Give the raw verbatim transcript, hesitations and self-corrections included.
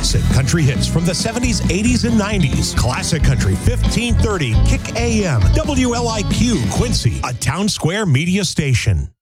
Classic country hits from the seventies, eighties, and nineties. Classic Country fifteen thirty Kick A M. W L I Q Quincy, a Town Square media station.